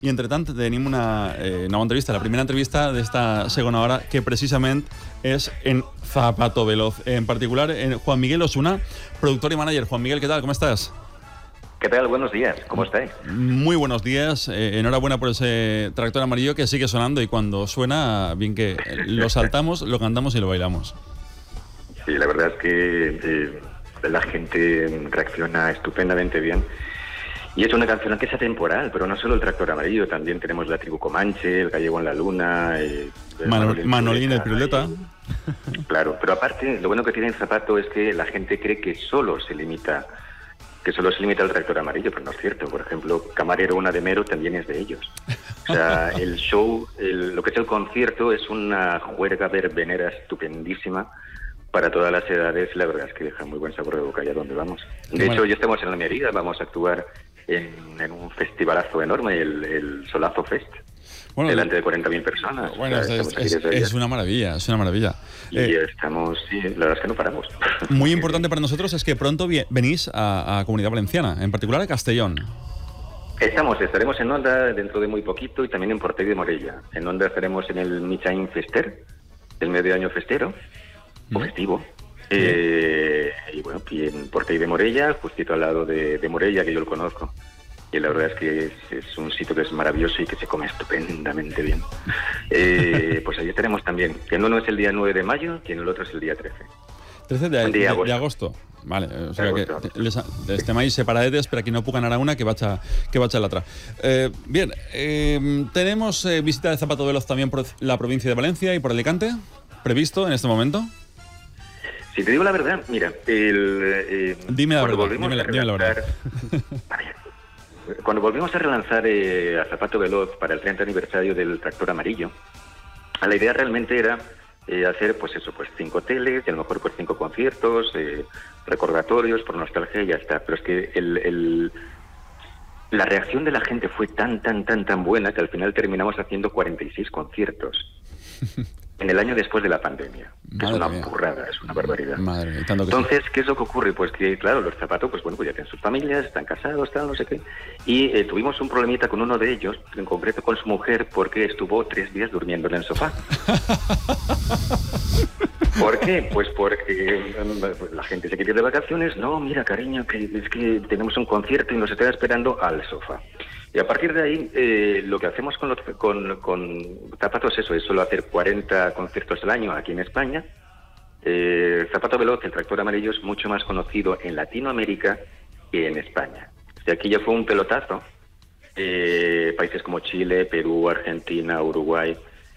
I entretant tenim una nova entrevista, la primera entrevista d'esta segona hora, que precisament és en Zapato Veloz. En particular, en Juan Miguel Osuna, productor y manager. Juan Miguel, ¿qué tal? ¿Cómo estás? ¿Qué tal? Buenos días. ¿Cómo estáis? Muy buenos días. Enhorabuena por ese tractor amarillo que sigue sonando, y cuando suena, bien que lo saltamos, lo cantamos y lo bailamos. Sí, la verdad es que la gente reacciona estupendamente bien. Y es una canción que es atemporal, pero no solo el tractor amarillo, también tenemos la tribu Comanche, el gallego en la luna, Manolín el Piruleta. Claro, pero aparte, lo bueno que tiene el Zapato es que la gente cree que solo se limita al tractor amarillo, pero no es cierto. Por ejemplo, Camarero Una de Mero también es de ellos. O sea, el show, lo que es el concierto, es una juerga verbenera estupendísima para todas las edades. La verdad es que deja muy buen sabor de boca allá donde vamos. De hecho, ya estamos en la Almería, vamos a actuar en un festivalazo enorme, el Solazo Fest, delante de 40.000 personas. Bueno, o sea, es una maravilla, es una maravilla. Y estamos, sí, la verdad es que no paramos. Muy importante para nosotros es que pronto venís a Comunidad Valenciana, en particular a Castellón. Estaremos en Onda dentro de muy poquito, y también en Portell de Morella. En Onda estaremos en el Mitjain Fester, el medio año festero, o festivo. Y bueno, y en Portell de Morella, justito al lado de Morella, que yo lo conozco. Y la verdad es que es un sitio que es maravilloso y que se come estupendamente bien. Pues allí estaremos también. Que en uno es el día 9 de mayo y en el otro es el día 13. 13 de agosto. Vale, o sea que estem ahí separadetes per a qui no puc anar a una que vaig a l'altra. Bien, tenemos visita de Zapato Veloz también por la provincia de Valencia y por Alicante, previsto en este momento. Si te digo la verdad, mira, dime la verdad. Cuando volvimos a relanzar a Zapato Veloz para el 30 aniversario del tractor amarillo, la idea realmente era hacer, pues 5 hoteles, y a lo mejor 5 conciertos, recordatorios por nostalgia, y ya está. Pero es que la reacción de la gente fue tan buena que al final terminamos haciendo 46 conciertos. En el año después de la pandemia. Que es una burrada, es una barbaridad. Madre mía, entonces, ¿qué es lo que ocurre? Pues que, claro, los Zapatos, pues bueno, pues ya tienen sus familias, están casados, tal, no sé qué. Y tuvimos un problemita con uno de ellos, en concreto con su mujer, porque estuvo 3 días durmiendo en el sofá. ¿Por qué? Pues porque la gente se quiere ir de vacaciones. No, mira, cariño, que es que tenemos un concierto y nos está esperando al sofá. Y a partir de ahí, lo que hacemos con Zapatos es solo hacer 40 conciertos al año aquí en España. Zapato Veloz, el tractor amarillo, es mucho más conocido en Latinoamérica que en España. O sea, aquí ya fue un pelotazo. Países como Chile, Perú, Argentina, Uruguay,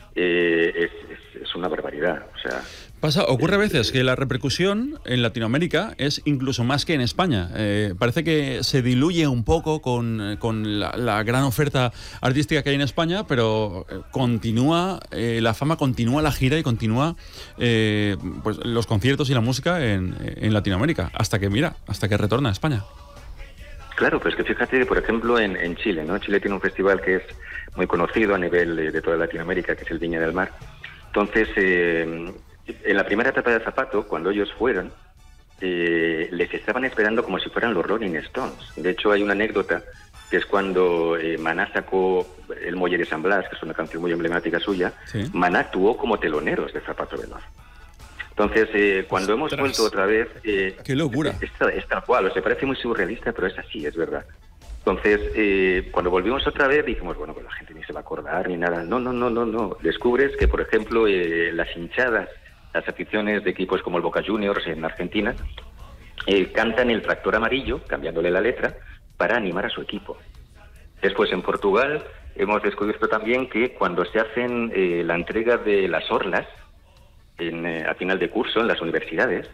es una barbaridad. O sea, ocurre a veces que la repercusión en Latinoamérica es incluso más que en España. Parece que se diluye un poco con la gran oferta artística que hay en España, pero continúa la fama, continúa la gira y continúa pues los conciertos y la música en Latinoamérica, hasta que retorna a España. Claro, pues que fíjate, por ejemplo, en Chile, ¿no? Chile tiene un festival que es muy conocido a nivel de toda Latinoamérica, que es el Viña del Mar. Entonces, en la primera etapa de Zapato, cuando ellos fueron, les estaban esperando como si fueran los Rolling Stones. De hecho, hay una anécdota, que es cuando Maná sacó El Muelle de San Blas, que es una canción muy emblemática suya. ¿Sí? Maná actuó como teloneros de Zapato Veloz. Entonces, cuando hemos vuelto otra vez... ¡Qué locura! Es tal cual, o sea, parece muy surrealista, pero es así, es verdad. Entonces, cuando volvimos otra vez, dijimos, bueno, pues la gente ni se va a acordar ni nada. No. Descubres que, por ejemplo, las hinchadas, las aficiones de equipos como el Boca Juniors en Argentina, cantan el tractor amarillo, cambiándole la letra, para animar a su equipo. Después, en Portugal, hemos descubierto también que cuando se hacen la entrega de las orlas, a final de curso en las universidades,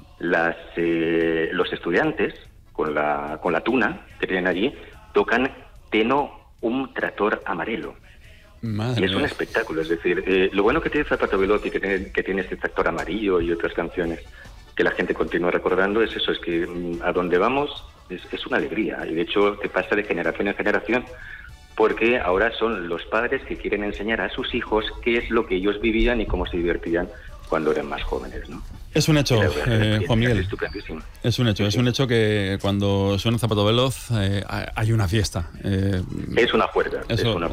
los estudiantes, con la tuna que tienen allí, tocan Teno un tractor amarelo. Y es un espectáculo, es decir, lo bueno que tiene Zapato Veloz y que tiene este tractor amarillo y otras canciones que la gente continúa recordando, es eso, es que a donde vamos es una alegría, y de hecho te pasa de generación en generación, porque ahora son los padres que quieren enseñar a sus hijos qué es lo que ellos vivían y cómo se divertían cuando eran más jóvenes, ¿no? Es un hecho, Juan Miguel. Estupendísimo. Es un hecho que cuando suena Zapato Veloz hay una fiesta. Es una juerga.